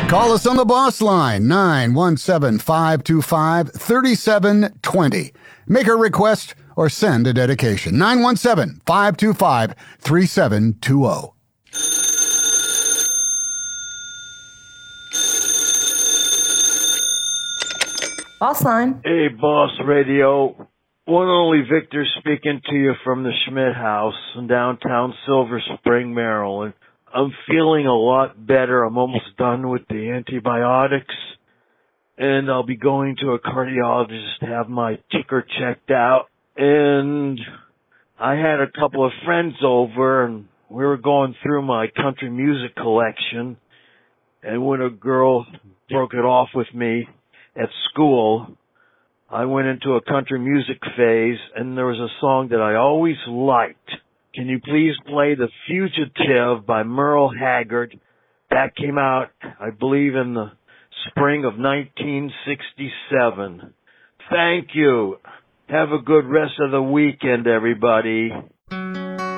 Call us on the boss line, 917-525-3720. Make a request or send a dedication, 917-525-3720. Boss line. Hey, Boss Radio. One and only Victor speaking to you from the Schmidt House in downtown Silver Spring, Maryland. I'm feeling a lot better. I'm almost done with the antibiotics, and I'll be going to a cardiologist to have my ticker checked out. And I had a couple of friends over, and we were going through my country music collection, and when a girl broke it off with me at school, I went into a country music phase, and there was a song that I always liked. Can you please play The Fugitive by Merle Haggard? That came out, I believe, in the spring of 1967. Thank you. Have a good rest of the weekend, everybody.